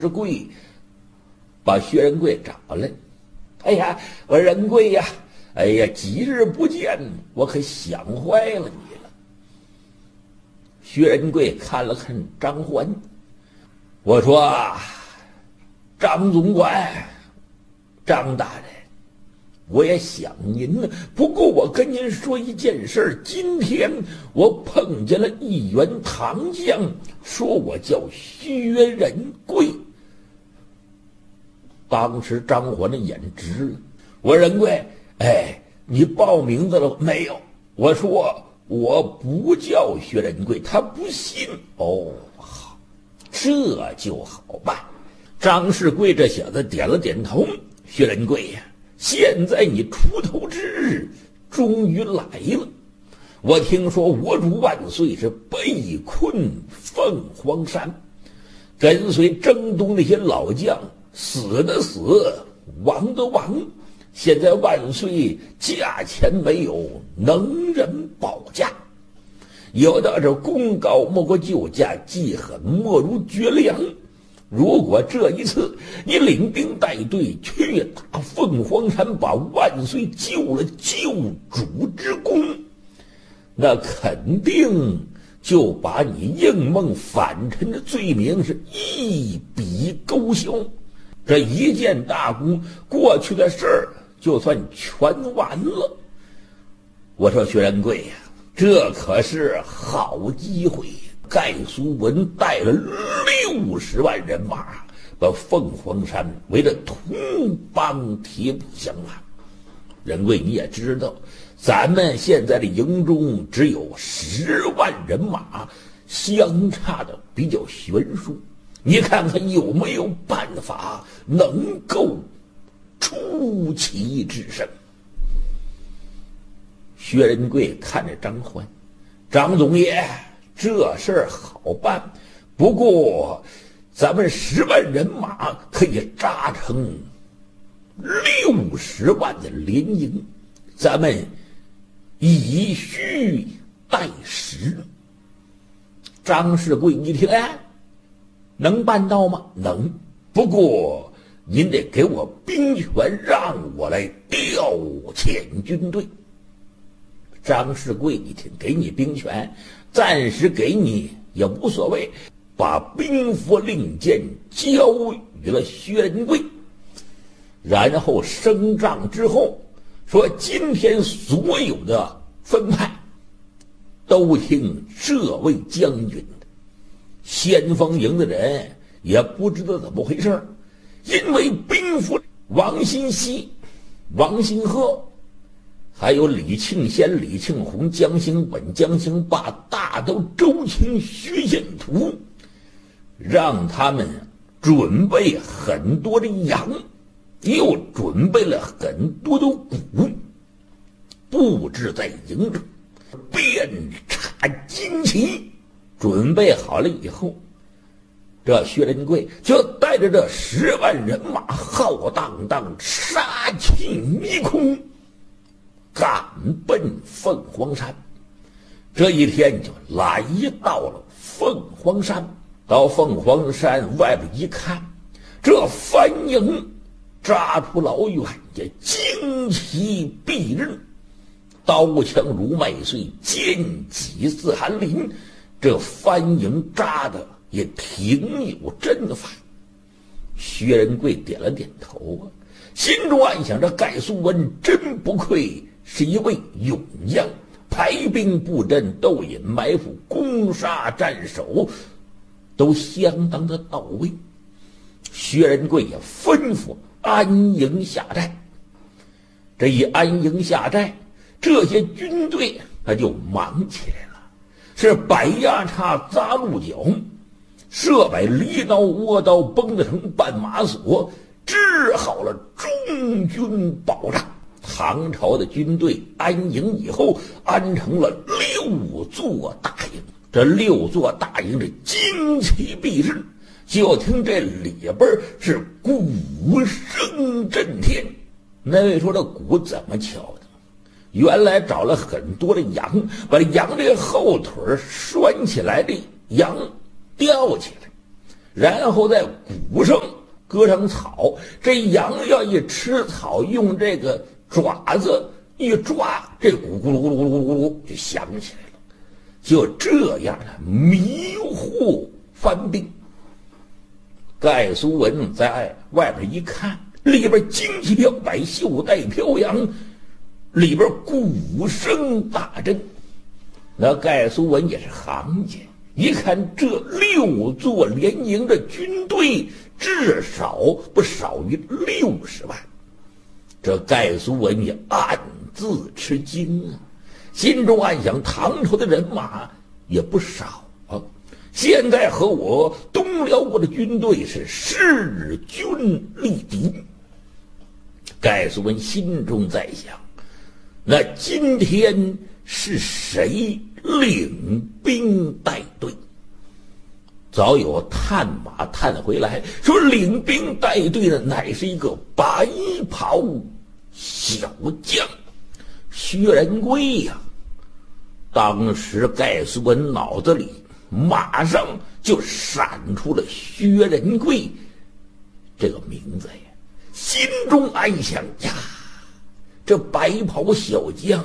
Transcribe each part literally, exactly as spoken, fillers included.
是贵把薛仁贵找来，哎呀，我说仁贵呀，哎呀，几日不见，我可想坏了你了。薛仁贵看了看张环，我说：“张总管，张大人，我也想您了。不过我跟您说一件事，今天我碰见了一员唐将，说我叫薛仁贵。”当时张环的眼直了，我说仁贵，哎，你报名字了没有？我说我不叫薛仁贵，他不信。哦，好，这就好办。张世贵这小子点了点头。薛仁贵呀，现在你出头之日终于来了。我听说我主万岁是被困凤凰山，跟随征东那些老将死的死，亡的亡，现在万岁价钱没有，能人保驾。有道这功高莫过救驾，记狠莫如绝粮。如果这一次你领兵带队去打凤凰山，把万岁救了救主之功，那肯定就把你应梦反臣的罪名是一笔勾销。这一件大功过去的事儿就算全完了。我说薛仁贵呀，这可是好机会。盖苏文带了六十万人马，把凤凰山围得铜帮铁骨相拦。仁贵你也知道，咱们现在的营中只有十万人马，相差的比较悬殊。你看看有没有办法能够出奇制胜？薛仁贵看着张环，张总爷，这事儿好办，不过咱们十万人马可以扎成六十万的联营，咱们以虚代实。张世贵一听，哎，能办到吗？能，不过您得给我兵权，让我来调遣军队。张世贵一听，给你兵权，暂时给你也无所谓，把兵符令箭交予了薛仁贵，然后升帐之后说，今天所有的分派都听这位将军的。先锋营的人也不知道怎么回事，因为兵符王新熙、王新鹤还有李庆先、李庆红、江兴本、江兴霸、大都周清、薛献图，让他们准备很多的羊，又准备了很多的鼓，布置在营中，遍插旌旗。准备好了以后，这薛仁贵就带着这十万人马浩荡荡杀气迷空，赶奔凤凰山。这一天就来到了凤凰山。到凤凰山外边一看，这番营扎出老远也旌旗蔽日，刀枪如麦穗，剑戟似寒林。这番营扎的也挺有阵法。薛仁贵点了点头啊，心中暗想，这盖苏文真不愧是一位勇将，排兵布阵、斗隐埋伏、攻杀战守都相当的到位。薛仁贵也吩咐安营下寨。这一安营下寨，这些军队他就忙起来了，是摆压叉、扎鹿角，设摆离刀、窝刀、绷子绳、绊马索，支好了中军宝帐。唐朝的军队安营以后，安成了六座大营。这六座大营的旌旗蔽日，就听这里边是鼓声震天。那位说这鼓怎么敲的？原来找了很多的羊，把羊这后腿拴起来的羊吊起来， 然后在鼓上割成草，这羊要一吃草，用这个爪子一抓，这咕咕噜咕噜咕噜咕噜就响起来了。就这样的迷惑番兵。盖苏文在外边一看，里边旌旗飘摆，袖带飘扬，里边鼓声大震。那盖苏文也是行家，一看这六座联营的军队至少不少于六十万，这盖苏文也暗自吃惊啊，心中暗想，唐朝的人马也不少啊，现在和我东辽国的军队是势均力敌。盖苏文心中在想，那今天是谁领兵带队？早有探马探回来，说领兵带队的乃是一个白袍小将薛仁贵呀、啊。当时盖苏文脑子里马上就闪出了薛仁贵这个名字呀，心中暗想呀，这白袍小将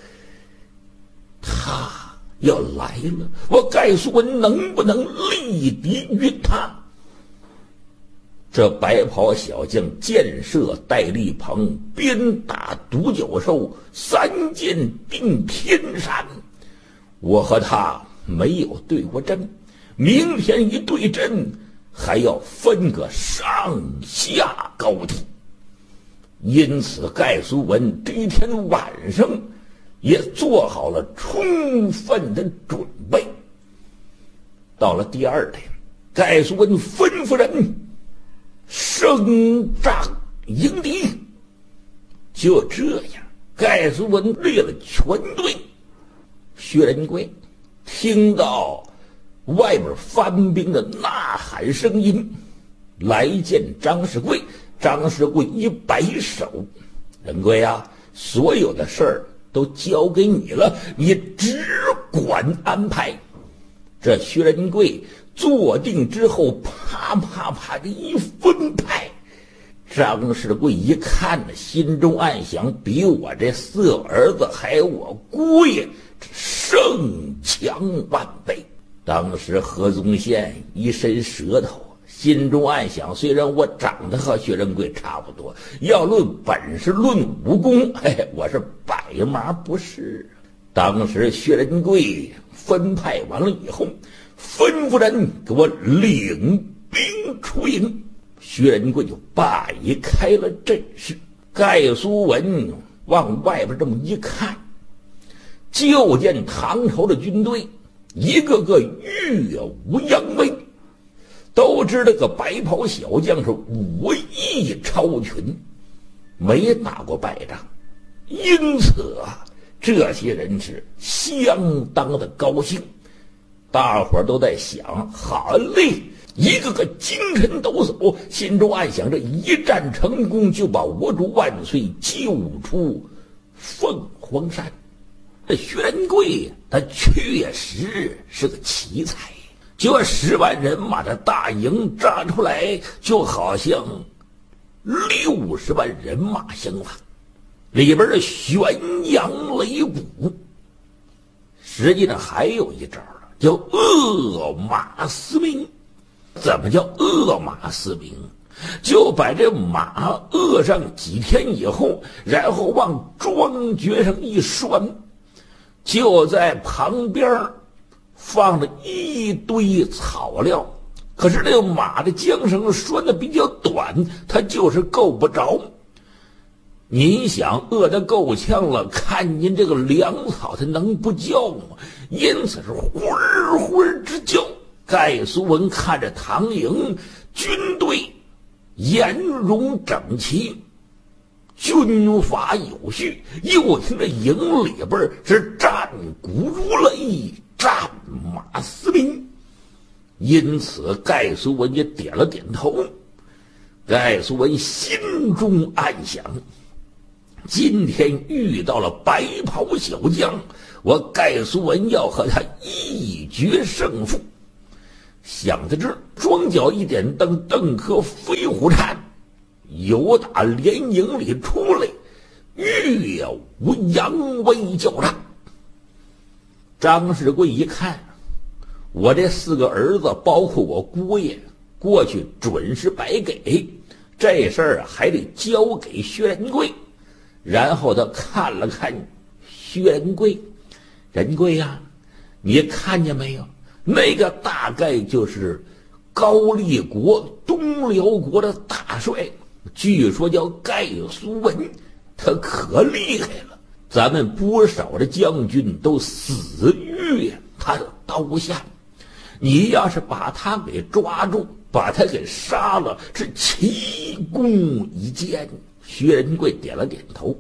他要来了，我盖苏文能不能力敌于他？这白袍小将箭射戴笠棚，鞭打独角兽，三箭定天山。我和他没有对过阵，明天一对阵，还要分个上下高低。因此盖苏文这一天晚上也做好了充分的准备。到了第二天，盖苏文吩咐人升帐迎敌。就这样，盖苏文列了全队。薛仁贵听到外边番兵的呐喊声音，来见张士贵。张士贵一摆手，仁贵啊，所有的事儿都交给你了，你只管安排。这薛仁贵坐定之后，啪啪啪的一分派。张士贵一看，心中暗想，比我这四个儿子还我姑爷胜强万倍。当时何宗宪一伸舌头，心中暗想，虽然我长得和薛仁贵差不多，要论本事论武功，嘿，我是百马不是。当时薛仁贵分派完了以后，吩咐人给我领兵出营。薛仁贵就摆开了阵势。盖苏文往外边这么一看，就见唐朝的军队一个个耀武扬威，都知道个白袍小将是武艺超群，没打过败仗，因此啊，这些人是相当的高兴。大伙儿都在想，好嘞，一个个精神抖擞，心中暗想，这一战成功就把我主万岁救出凤凰山。这薛仁贵他确实是个奇才，就十万人马的大营扎出来，就好像六十万人马相反，里边的玄阳擂鼓。实际上还有一招了，叫饿马嘶鸣。怎么叫饿马嘶鸣？就把这马饿上几天以后，然后往庄橛上一拴，就在旁边放了一堆草料。可是这个马的缰绳拴的比较短，它就是够不着。您想，饿得够呛了，看见这个粮草，它能不叫吗？因此是呼儿呼儿直叫。盖苏文看着唐营军队严容整齐，军法有序，又听着营里边是战鼓如雷，战马嘶鸣，因此盖苏文也点了点头。盖苏文心中暗想，今天遇到了白袍小将，我盖苏文要和他一决胜负。 想到这儿，双脚一点蹬，蹬颗飞虎铲，由打连营里出来，岳武扬威叫战。张世贵一看，我这四个儿子，包括我姑爷，过去准是白给，这事儿还得交给薛仁贵。然后他看了看薛仁贵，仁贵呀、啊，你看见没有？那个大概就是高丽国东辽国的大帅，据说叫盖苏文，他可厉害了，咱们不少的将军都死于他的刀下。你要是把他给抓住，把他给杀了，是奇功一件。薛仁贵点了点头，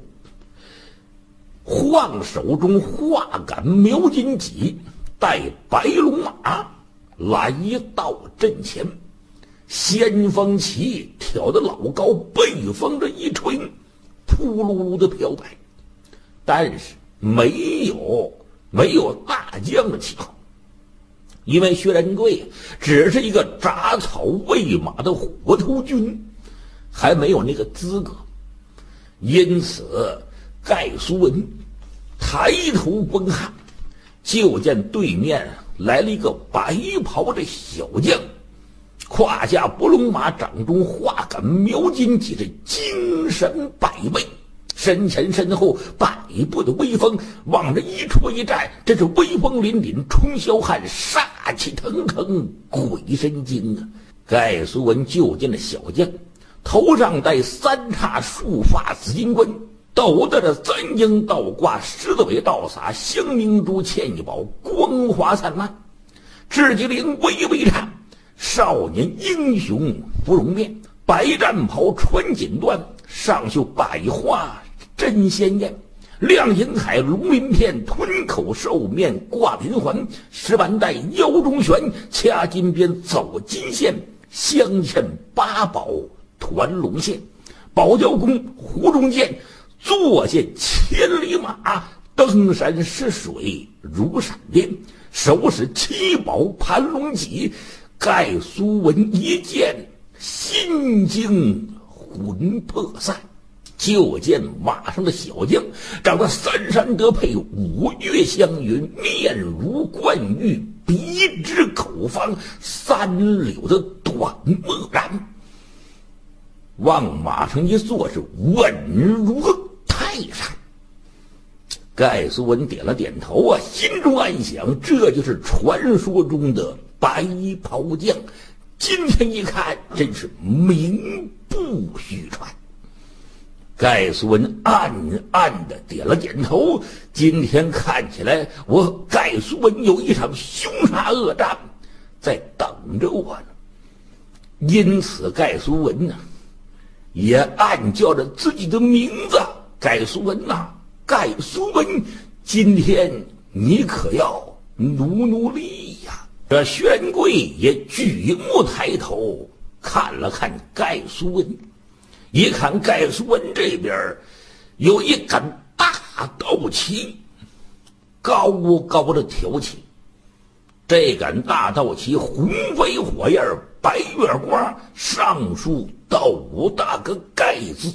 晃手中画杆描金戟，带白龙马来到阵前，先锋旗挑得老高，背风着一吹，扑噜噜的飘摆，但是没有没有大将的旗号，因为薛仁贵只是一个铡草喂马的虎头军，还没有那个资格。因此盖苏文抬头观看，就见对面来了一个白袍的小将，胯下拨龙马，掌中画杆描金戟，是精神百倍，身前身后百步的威风，往这一戳一站，这是威风凛凛，冲霄汉，杀气腾腾，鬼神惊啊！盖苏文就见了小将，头上戴三叉束发紫金冠，斗得这三鹰倒挂，狮子尾倒洒，香明珠嵌一宝，光华灿烂。雉鸡翎微微颤，少年英雄芙蓉面，白战袍穿锦缎，上绣百花针鲜艳。亮银海龙鳞片，吞口兽面挂银环，石丸带腰中悬，掐金边走金线，镶嵌八宝团龙线。保教弓湖中剑，坐下千里马，登山涉水如闪电，手使七宝盘龙戟。盖苏文一见，心惊魂魄散。就见马上的小将长得三山得配，五岳相匀，面如冠玉，鼻直口方，三绺的短墨髯，往马上一坐，是稳如泰山。盖苏文点了点头啊，心中暗想，这就是传说中的白袍将，今天一看，真是名不虚传。盖苏文暗暗的点了点头，今天看起来我盖苏文有一场凶杀恶战在等着我呢。因此盖苏文呢也暗叫着自己的名字，盖苏文呐，盖苏文，今天你可要努努力呀。这薛仁贵也举目抬头看了看盖苏文，一看盖苏文这边有一杆大道旗高高的挑起，这杆大道旗红飞火焰，白月光，上书斗大个盖字，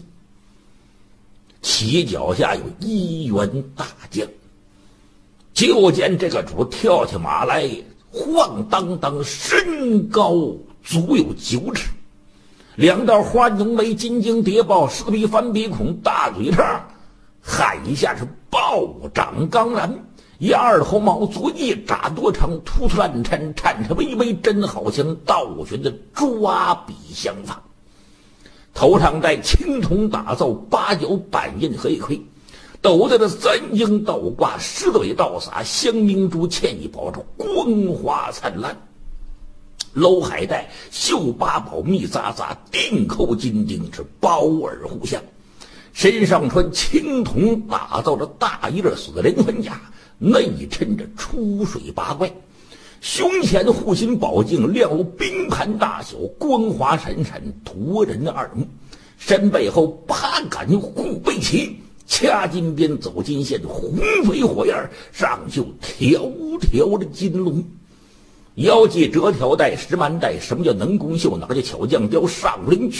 旗脚下有一员大将。就见这个主跳起马来，晃荡荡，身高足有九尺，两道花浓眉，金睛叠抱，狮子鼻翻鼻孔，大嘴叉，喊一下是暴掌刚然，一二头毛足一扎多长，突突烂颤，颤颤巍巍，真好像倒悬的抓笔相放。头上戴青铜打造八角板印黑盔，斗得的三鹰倒挂，狮子尾倒洒，香明珠嵌一宝珠，光华灿烂。搂海带绣八宝密匝匝，钉扣金钉是包耳互相。身上穿青铜打造的大叶锁连环甲，内衬着出水八怪。胸前护心宝镜亮如冰盘大小，光华闪闪，夺人的耳目。身背后八杆护背旗，掐金边走金线，红飞火焰，上绣条条的金龙。 腰系折条带、石蛮带，什么叫能弓秀？哪叫巧将雕？上林去。